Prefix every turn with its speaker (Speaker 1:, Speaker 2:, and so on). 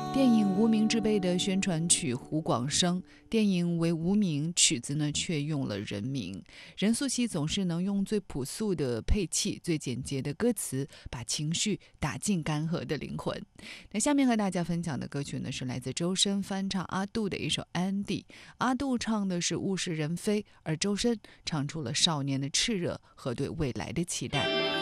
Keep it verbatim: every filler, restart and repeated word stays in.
Speaker 1: 电影《无名之辈》的宣传曲胡广生，电影为无名，曲子呢却用了人名。任素汐总是能用最朴素的配器、最简洁的歌词，把情绪打进干涸的灵魂。那下面和大家分享的歌曲呢，是来自周深翻唱阿杜的一首《安迪》。阿杜唱的是物是人非，而周深唱出了少年的炽热和对未来的期待。